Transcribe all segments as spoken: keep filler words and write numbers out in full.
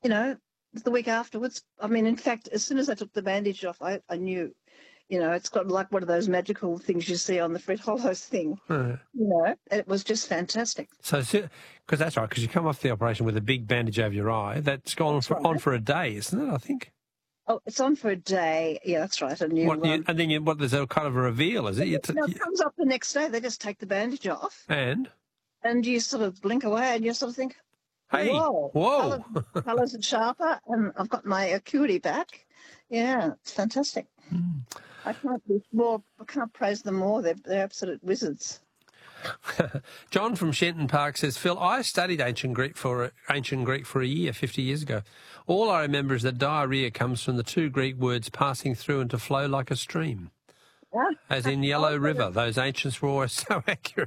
you know, the week afterwards, I mean, in fact, as soon as I took the bandage off, I, I knew, you know, it's got like one of those magical things you see on the Fred Hollows thing. Right. You know, it was just fantastic. So, because that's right, because you come off the operation with a big bandage over your eye. That's gone That's for, right. on for a day, isn't it, I think? Oh, it's on for a day. Yeah, that's right. And, you, What, you, um, and then you, what, there's a kind of a reveal, is it? You t- no, it comes up the next day. They just take the bandage off. and? And you sort of blink away and you sort of think, Hey, whoa, whoa. Colours, colours are sharper and I've got my acuity back. Yeah, it's fantastic. Mm. I can't be more, I can't praise them more. They're, they're absolute wizards. John from Shenton Park says, Phil, I studied ancient Greek for ancient Greek for a year, fifty years ago. All I remember is that diarrhea comes from the two Greek words passing through and to flow like a stream, Yeah. as in Yellow River. Those ancients were always so accurate.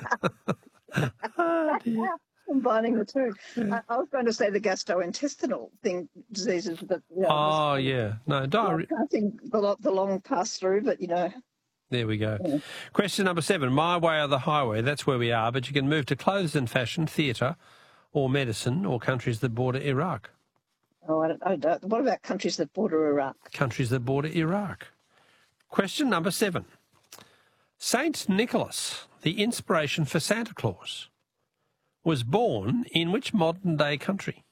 Oh, dear. Combining the two. I, I was going to say the gastrointestinal thing, diseases, but you know, Oh, yeah. No, diarrhea. I can't think the, lo- the long pass through, but you know. There we go. Yeah. Question number seven. My way or the highway, that's where we are, but you can move to clothes and fashion, theatre or medicine or countries that border Iraq. Oh, I don't, I don't. What about countries that border Iraq? Countries that border Iraq. Question number seven. Saint Nicholas, the inspiration for Santa Claus, was born in which modern-day country?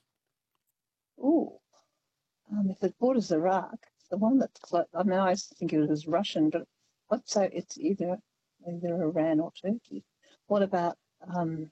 Ooh. Um, if it borders Iraq, it's the one that's close. I mean, I used to think it was Russian, but I'd say it's either either Iran or Turkey. What about um,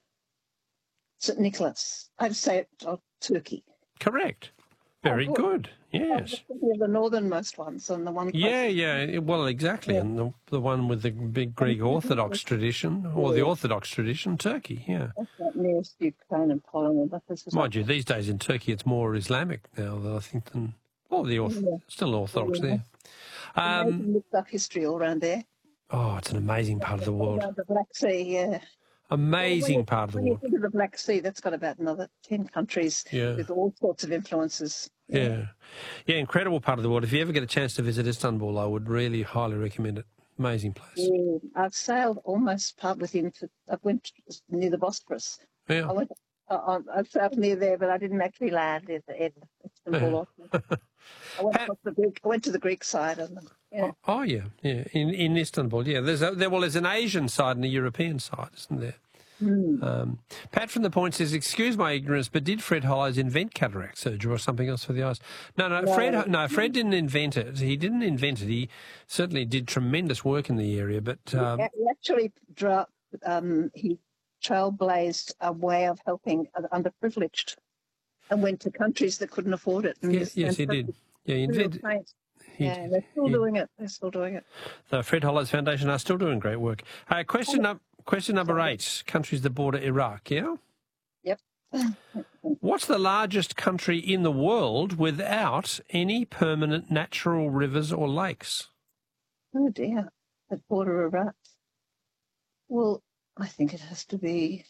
Saint Nicholas? I'd say it, oh, Turkey. Correct. Very Oh, good. good. I was Yes. just thinking of the northernmost ones and the one. Yeah, closest. yeah. Well, exactly. Yeah. And the, the one with the big Greek Orthodox tradition, or the Orthodox tradition, Turkey, yeah. That's not nearest Ukraine and Poland. But this is Mind you, these days in Turkey it's more Islamic now, than I think, than, well, the orth- Yeah. still Orthodox Yeah. there. Um, amazing mixed up history all around there. oh, it's an amazing part of the world. Around the Black Sea, yeah. Amazing When you- part of the When world. you think of the Black Sea, that's got about another ten countries Yeah. with all sorts of influences. Yeah. Yeah, incredible part of the world. If you ever get a chance to visit Istanbul, I would really highly recommend it. Amazing place. Yeah. I've sailed almost part with him. To, I went near the Bosporus. I Yeah. went. Uh, I sailed near there, but I didn't actually land at the end. Istanbul. I went across the Greek. I went to the Greek side, and yeah. Oh, oh, yeah, yeah. In in Istanbul, yeah. There's a, there, well, there's an Asian side and a European side, isn't there? Mm. Um, Pat from the Point says, excuse my ignorance, but did Fred Hollows invent cataract surgery or something else for the eyes? No, no, No. Fred no, Fred didn't invent it. He didn't invent it. He certainly did tremendous work in the area, but... Um, He actually dra- um, he trailblazed a way of helping the underprivileged, and went to countries that couldn't afford it. And yes, yes, he did. Yeah, he invented... he Yeah, did. they're still He- doing it. They're still doing it. The Fred Hollows Foundation are still doing great work. Uh, question, num- question number eight, countries that border Iraq, yeah? Yep. What's the largest country in the world without any permanent natural rivers or lakes? Oh dear, that border Iraq. Well, I think it has to be.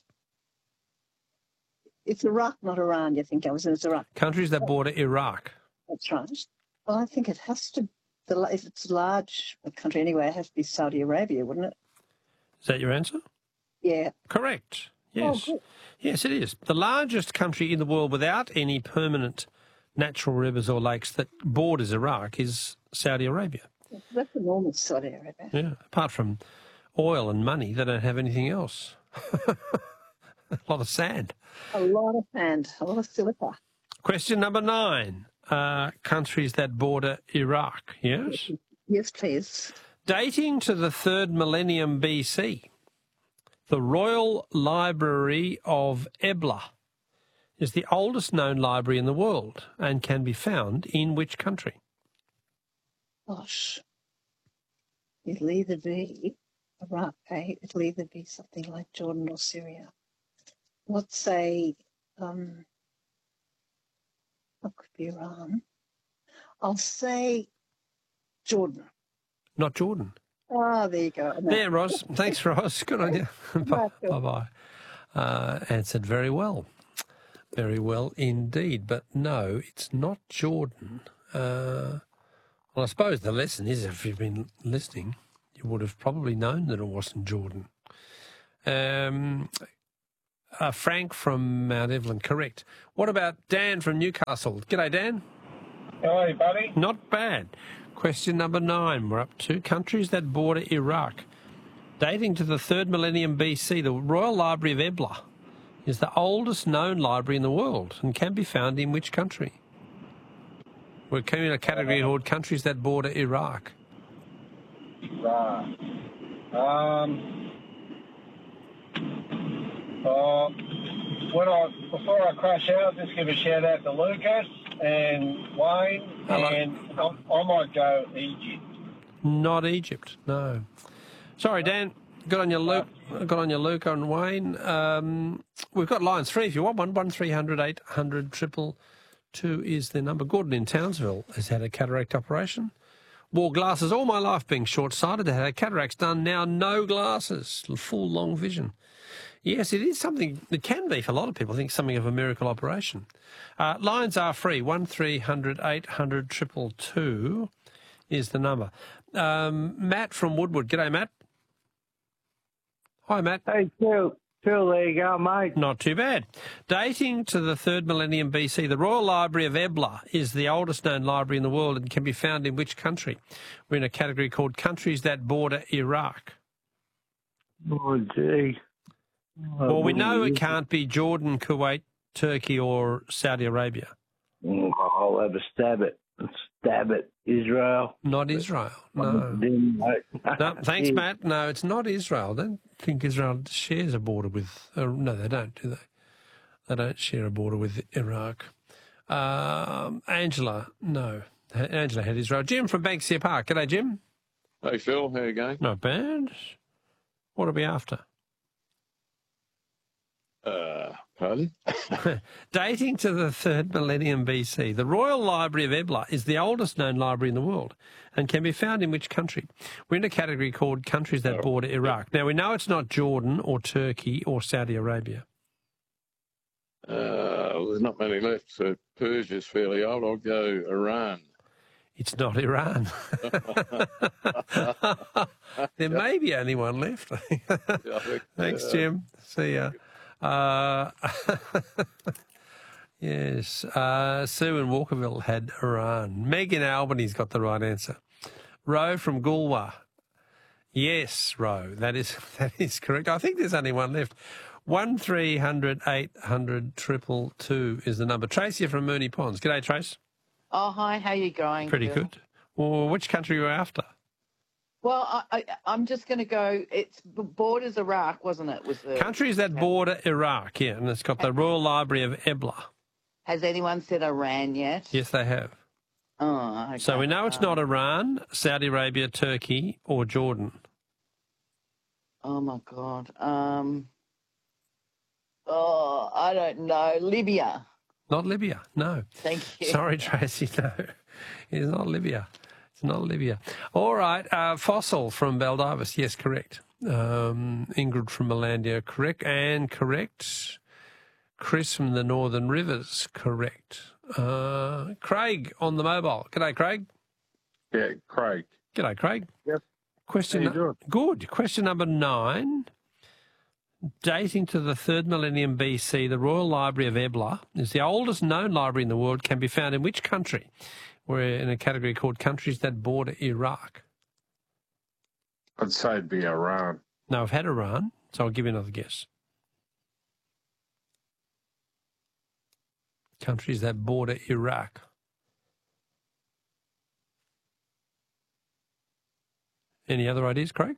It's Iraq, not Iran. You think I was in it's Iraq? Countries that border Iraq. That's right. Well, I think it has to. The, if it's a large country anyway, it has to be Saudi Arabia, wouldn't it? Is that your answer? Yeah. Correct. Yes. Oh, good. Yes, it is. The largest country in the world without any permanent natural rivers or lakes that borders Iraq is Saudi Arabia. That's enormous, Saudi Arabia. Yeah. Apart from oil and money, they don't have anything else. A lot of sand. A lot of sand, a lot of silica. Question number nine. Uh, countries that border Iraq, yes? Yes, please. Dating to the third millennium B C, the Royal Library of Ebla is the oldest known library in the world and can be found in which country? Gosh. It'll either be Iraq, eh? It'll either be something like Jordan or Syria. Let's say, um, it could be Iran. I'll say Jordan. Not Jordan. Ah, there you go. No. There, Ros. Thanks, Ros. Good on you. Bye- Bye-bye. Uh, answered very well. Very well indeed. But no, it's not Jordan. Uh, well, I suppose the lesson is, if you've been listening, you would have probably known that it wasn't Jordan. Um, Uh, Frank from Mount Evelyn, correct. What about Dan from Newcastle? G'day, Dan. How are you, buddy? Not bad. Question number nine. We're up to countries that border Iraq. Dating to the third millennium B C, the Royal Library of Ebla is the oldest known library in the world and can be found in which country? We're in a category called countries that border Iraq. Right. Um, uh, when I, before I crash out, just give a shout out to Lucas and Wayne, Hello. and I, I might go Egypt. Not Egypt, no. Sorry, Dan. Got on your Luke. Got on your Luke and Wayne. Um, we've got lines three if you want one. One three hundred eight hundred triple two is the number. Gordon in Townsville has had a cataract operation. Wore glasses all my life, being short-sighted. They had cataracts done. Now no glasses, full long vision. Yes, it is something. It can be for a lot of people. I think something of a miracle operation. Uh, lines are free. One three hundred eight hundred triple two is the number. Um, Matt from Woodward. G'day, Matt. Hi, Matt. Hey, Phil. Phil, there you go, mate. Not too bad. Dating to the third millennium B C, the Royal Library of Ebla is the oldest known library in the world and can be found in which country? We're in a category called countries that border Iraq. Oh, gee. Oh, Well, we know it can't be Jordan, Kuwait, Turkey or Saudi Arabia. Oh, I'll have a stab it. Stab it. Israel. Not Israel, no. No, thanks, Matt. No, it's not Israel. I don't think Israel shares a border with... Uh, no, they don't, do they? They don't share a border with Iraq. Um, Angela, no. Angela had Israel. Jim from Banksia Park. G'day, Jim. Hey, Phil. How you going? Not bad. What are we after? Uh, pardon? Dating to the third millennium B C, the Royal Library of Ebla is the oldest known library in the world and can be found in which country? We're in a category called countries that border Iraq. Now, we know it's not Jordan or Turkey or Saudi Arabia. Uh, well, there's not many left, so Persia's fairly old. I'll go Iran. It's not Iran. There may be only one left. Thanks, Jim. See ya. Uh, yes, uh, Sue in Walkerville had Iran. Meg in Albany's got the right answer. Ro from Goolwa. Yes, Ro, that is that is correct. I think there's only one left. One three hundred eight hundred triple two is the number. Tracy from Mooney Ponds. G'day, Trace. Oh, hi. How you going? Pretty Phil? good. Well, which country are you after? Well, I, I, I'm just going to go. It's borders Iraq, wasn't it? Was the Countries that border Iraq, yeah, and it's got the Royal Library of Ebla. Has anyone said Iran yet? Yes, they have. Oh, okay. So we know it's not Iran, Saudi Arabia, Turkey, or Jordan. Oh my God. Um. Oh, I don't know. Libya. Not Libya, no. Thank you. Sorry, Tracy, no. It's not Libya. It's not Libya. All right, uh, Fossil from Baldivis, yes, correct. Um, Ingrid from Melandia, correct. Anne, correct. Chris from the Northern Rivers, correct. Uh, Craig on the mobile. G'day, Craig. Yeah, Craig. G'day, Craig. Yep. Question. How you doing? Good. Question number nine. Dating to the third millennium B C, the Royal Library of Ebla is the oldest known library in the world, can be found in which country? We're in a category called countries that border Iraq. I'd say it'd be Iran. No, I've had Iran, so I'll give you another guess. Countries that border Iraq. Any other ideas, Craig?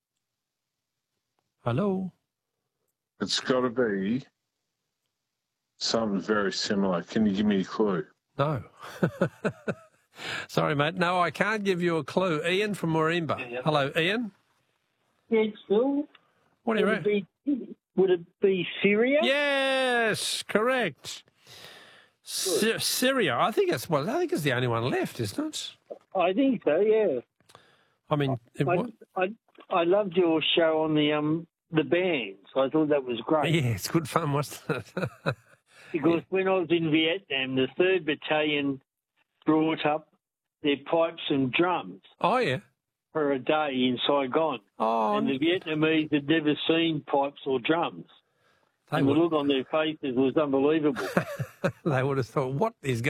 Hello? It's got to be something very similar. Can you give me a clue? No. Sorry, mate. No, I can't give you a clue. Ian from Morimba. Yeah, yeah. Hello, Ian. Yes, Phil. What do you would reckon? It be, would it be Syria? Yes, correct. Sy- Syria. I think it's well. I think it's the only one left, isn't it? I think so. Yeah. I mean, it, I, what? I I loved your show on the um the bands. I thought that was great. Yeah, it's good fun, wasn't it? Because when I was in Vietnam, the third Battalion brought up their pipes and drums Oh yeah. for a day in Saigon. Oh, And the Vietnamese had never seen pipes or drums. They and the would, look on their faces was unbelievable. they would have thought, what is going